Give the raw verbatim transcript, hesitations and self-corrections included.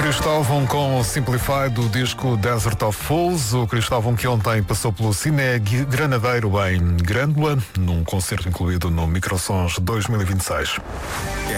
Cristóvão com Simplify do disco Desert of Fools. O Cristóvão que ontem passou pelo Cine Granadeiro em Grândola, num concerto incluído no Microsons dois mil e vinte e seis.